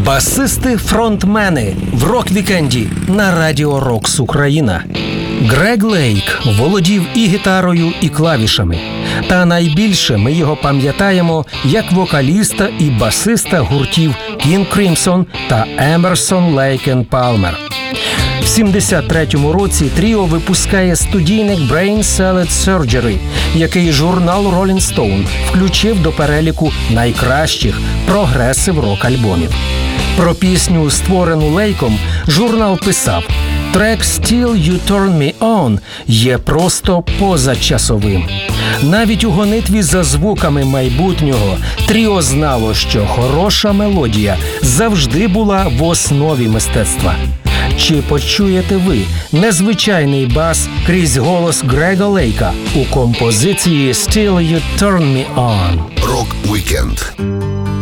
Басисти-фронтмени в рок-вікенді на Радіо Рокс Україна. Грег Лейк володів і гітарою, і клавішами. Та найбільше ми його пам'ятаємо як вокаліста і басиста гуртів King Crimson та Emerson, Lake and Palmer. В 73-му році тріо випускає студійник Brain Salad Surgery, який журнал Rolling Stone включив до переліку найкращих прогресив-рок-альбомів. Про пісню, створену Лейком, журнал писав: «Трек «Still You Turn Me On» є просто позачасовим». Навіть у гонитві за звуками майбутнього тріо знало, що хороша мелодія завжди була в основі мистецтва. Чи почуєте ви незвичайний бас крізь голос Грега Лейка у композиції «Still You Turn Me On»? Рок-вікенд.